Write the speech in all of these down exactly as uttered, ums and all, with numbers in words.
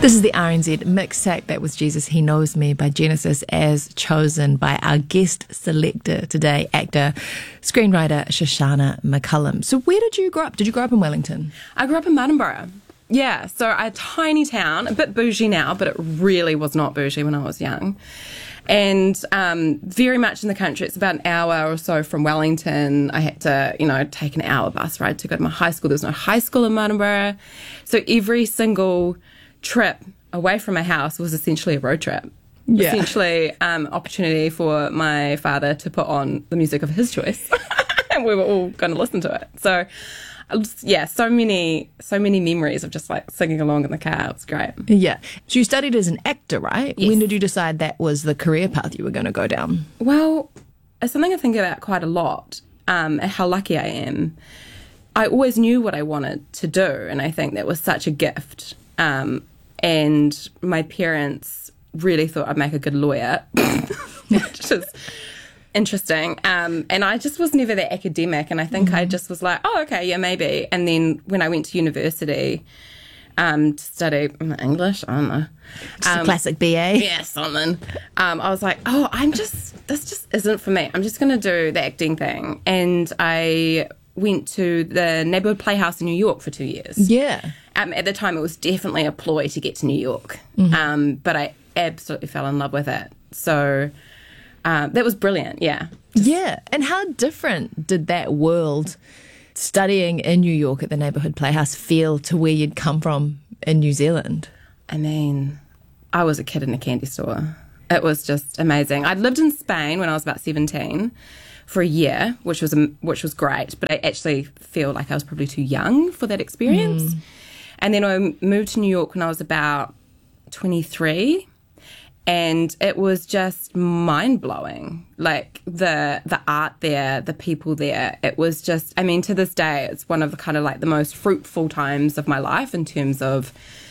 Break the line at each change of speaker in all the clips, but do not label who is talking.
This is the R N Z mixtape. That was Jesus, He Knows Me by Genesis, as chosen by our guest selector today, actor, screenwriter Shoshana McCullum. So where did you grow up? Did you grow up in Wellington?
I grew up in Martinborough. Yeah, so a tiny town, a bit bougie now, but it really was not bougie when I was young. And um, very much in the country. It's about an hour or so from Wellington. I had to, you know, take an hour bus ride to go to my high school. There was no high school in Martinborough. So every single trip away from my house was essentially a road trip. Yeah. Essentially um, opportunity for my father to put on the music of his choice. And we were all going to listen to it. So, yeah, so many, so many memories of just like singing along in the car. It was great.
Yeah. So you studied as an actor, right?
Yes.
When did you decide that was the career path you were going to go down?
Well, it's something I think about quite a lot, um, how lucky I am. I always knew what I wanted to do, and I think that was such a gift. Um, and my parents really thought I'd make a good lawyer, which is interesting. Um, and I just was never that academic, and I think mm-hmm. I just was like, oh, okay, yeah, maybe. And then when I went to university um, to study English, I don't know.
Just
um,
a classic B A.
Yeah, something. Um, I was like, oh, I'm just, this just isn't for me. I'm just going to do the acting thing. And I went to the Neighbourhood Playhouse in New York for two years.
Yeah.
Um, at the time, it was definitely a ploy to get to New York.
Mm-hmm.
Um, but I absolutely fell in love with it. So um, that was brilliant, yeah. Just,
yeah. And how different did that world, studying in New York at the Neighbourhood Playhouse, feel to where you'd come from in New Zealand?
I mean, I was a kid in a candy store. It was just amazing. I'd lived in Spain when I was about seventeen for a year, which was which was great, but I actually feel like I was probably too young for that experience. Mm. And then I moved to New York when I was about twenty-three, and it was just mind-blowing. Like, the the art there, the people there, it was just, I mean, to this day, it's one of the kind of like the most fruitful times of my life in terms of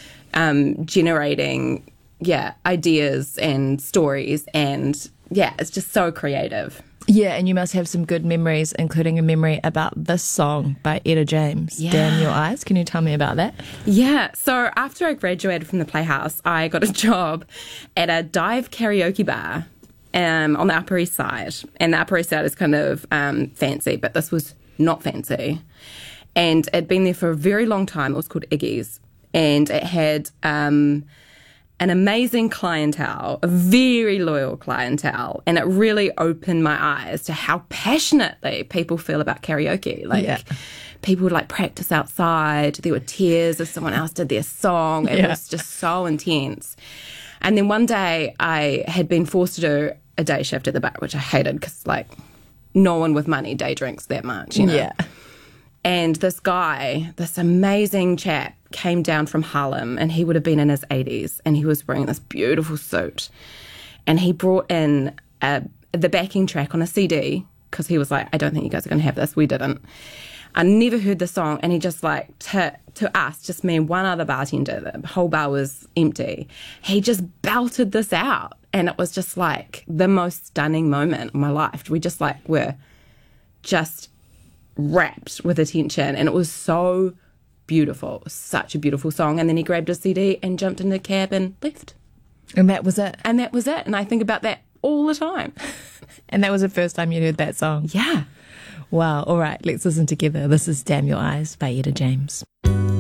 um, generating, yeah, ideas and stories, and yeah, it's just so creative.
Yeah, and you must have some good memories, including a memory about this song by Etta James, yeah. Damn Your Eyes. Can you tell me about that?
Yeah, so after I graduated from the Playhouse, I got a job at a dive karaoke bar um, on the Upper East Side. And the Upper East Side is kind of um, fancy, but this was not fancy. And it'd been there for a very long time. It was called Iggy's. And it had Um, an amazing clientele, a very loyal clientele, and it really opened my eyes to how passionately people feel about karaoke. Like, yeah. people would like practice outside. There were tears if someone else did their song. It yeah. was just so intense. And then one day I had been forced to do a day shift at the bar, which I hated because, like, no one with money day drinks that much, you know?
Yeah.
And this guy, this amazing chap, came down from Harlem, and he would have been in his eighties, and he was wearing this beautiful suit. And he brought in a, the backing track on a C D, because he was like, I don't think you guys are going to have this. We didn't. I never heard the song, and he just like, to, to us, just me and one other bartender, the whole bar was empty. He just belted this out, and it was just like the most stunning moment of my life. We just like were just wrapped with attention, and it was so beautiful. It was such a beautiful song. And then he grabbed a C D and jumped in the cab and left.
And that was it?
And that was it. And I think about that all the time.
And that was the first time you heard that song?
Yeah.
Wow. All right, let's listen together. This is Damn Your Eyes by Etta James.